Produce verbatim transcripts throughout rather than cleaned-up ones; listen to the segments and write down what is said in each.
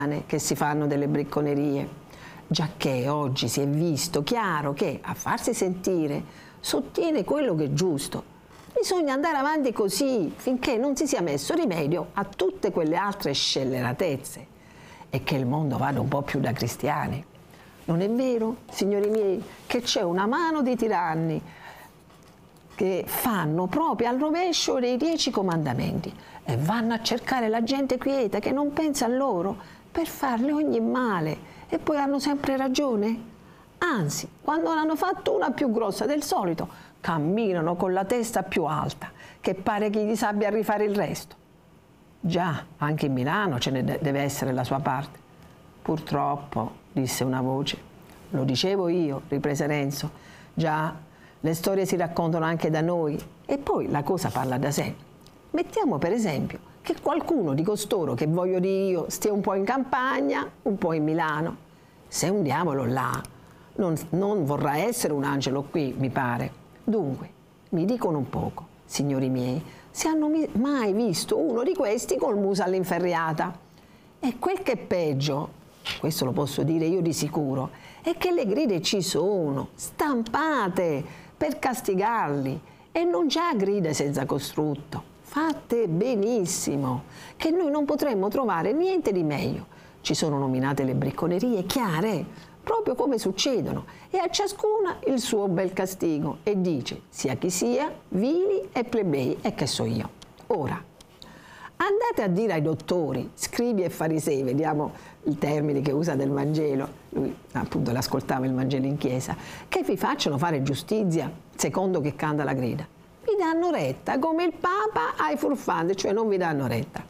che si fanno delle bricconerie, giacché oggi si è visto chiaro che a farsi sentire sostiene quello che è giusto. Bisogna andare avanti così finché non si sia messo rimedio a tutte quelle altre scelleratezze e che il mondo vada un po' più da cristiani. Non è vero, signori miei, che c'è una mano di tiranni che fanno proprio al rovescio dei dieci comandamenti e vanno a cercare la gente quieta che non pensa a loro per farle ogni male e poi hanno sempre ragione? Anzi, quando ne hanno fatto una più grossa del solito, camminano con la testa più alta, che pare che gli sappia rifare il resto. Già, anche in Milano ce ne deve essere la sua parte. Purtroppo, disse una voce. Lo dicevo io, riprese Renzo. Già, le storie si raccontano anche da noi e poi la cosa parla da sé. Mettiamo per esempio che qualcuno di costoro che voglio dire io stia un po' in campagna, un po' in Milano. Se un diavolo là non, non vorrà essere un angelo qui, mi pare. Dunque, mi dicono un poco, signori miei, se hanno mai visto uno di questi col muso all'inferriata. E quel che è peggio, questo lo posso dire io di sicuro, è che le gride ci sono, stampate per castigarli, e non già gride senza costrutto, fatte benissimo, che noi non potremmo trovare niente di meglio. Ci sono nominate le bricconerie chiare, proprio come succedono, e a ciascuna il suo bel castigo, e dice, sia chi sia, vili e plebei, e che so io. Ora, andate a dire ai dottori, scribi e farisei, vediamo i termini che usa del Vangelo, lui appunto l'ascoltava il Vangelo in chiesa, che vi facciano fare giustizia, secondo che canta la grida. Vi danno retta, come il Papa ai furfanti, cioè non vi danno retta.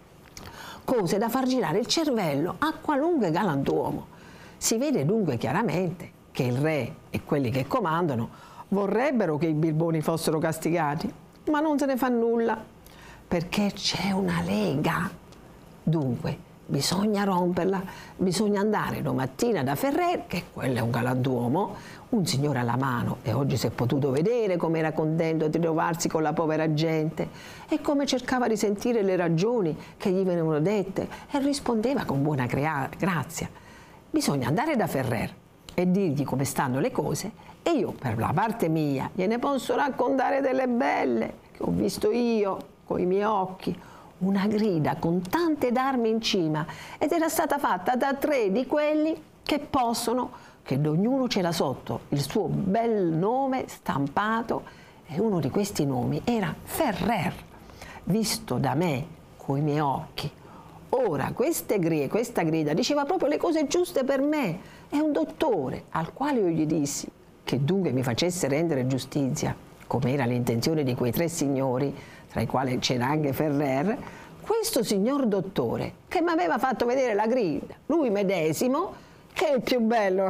Cose da far girare il cervello a qualunque galantuomo. Si vede dunque chiaramente che il re e quelli che comandano vorrebbero che i birboni fossero castigati, ma non se ne fa nulla, perché c'è una lega. Dunque, bisogna romperla, bisogna andare domattina da Ferrer, che quello è un galantuomo, un signore alla mano, e oggi si è potuto vedere come era contento di trovarsi con la povera gente e come cercava di sentire le ragioni che gli venivano dette e rispondeva con buona grazia. Bisogna andare da Ferrer e dirgli come stanno le cose, e io per la parte mia gliene posso raccontare delle belle che ho visto io con i miei occhi. Una grida con tante d'armi in cima, ed era stata fatta da tre di quelli che possono, che ognuno c'era sotto il suo bel nome stampato, e uno di questi nomi era Ferrer, visto da me coi miei occhi. Ora queste grida, questa grida diceva proprio le cose giuste per me. È un dottore al quale io gli dissi che dunque mi facesse rendere giustizia, come era l'intenzione di quei tre signori, tra i quali c'era anche Ferrer. Questo signor dottore che mi aveva fatto vedere la grida, lui medesimo, che è il più bello,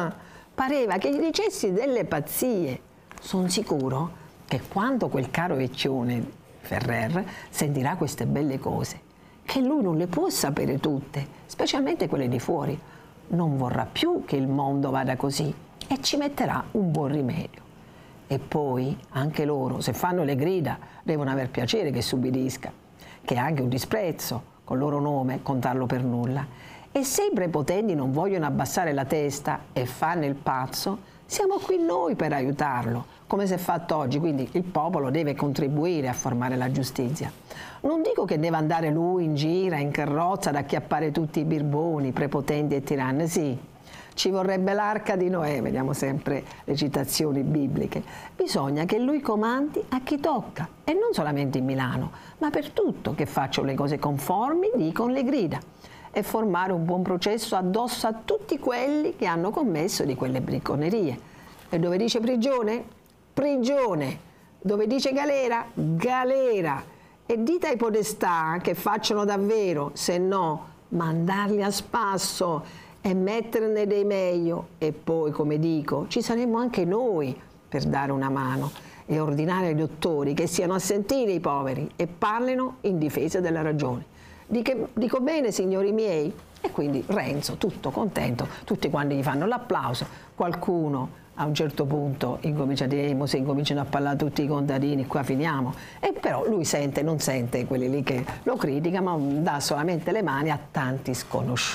pareva che gli dicessi delle pazzie. Sono sicuro che quando quel caro vecchione Ferrer sentirà queste belle cose, che lui non le può sapere tutte, specialmente quelle di fuori, non vorrà più che il mondo vada così e ci metterà un buon rimedio. E poi anche loro, se fanno le grida, devono aver piacere che s'ubbidisca, che è anche un disprezzo col loro nome contarlo per nulla. E se i prepotenti non vogliono abbassare la testa e fanno il pazzo, siamo qui noi per aiutarlo, come si è fatto oggi, quindi il popolo deve contribuire a formare la giustizia. Non dico che deve andare lui in gira, in carrozza, ad acchiappare tutti i birboni, prepotenti e tiranni, sì. Ci vorrebbe l'arca di Noè, vediamo sempre le citazioni bibliche. Bisogna che lui comandi a chi tocca, e non solamente in Milano, ma per tutto, che faccio le cose conformi, dicono le grida, e formare un buon processo addosso a tutti quelli che hanno commesso di quelle bricconerie. E dove dice prigione? Prigione. Dove dice galera? Galera. E dite ai podestà che facciano davvero, se no mandarli a spasso e metterne dei meglio, e poi, come dico, ci saremo anche noi per dare una mano e ordinare ai dottori che siano a sentire i poveri e parlino in difesa della ragione. Dico, dico bene, signori miei? E quindi Renzo, tutto contento, tutti quanti gli fanno l'applauso, qualcuno a un certo punto incomincia a dire, se incominciano a parlare tutti i contadini, qua finiamo, e però lui sente, non sente quelli lì che lo critica, ma dà solamente le mani a tanti sconosciuti.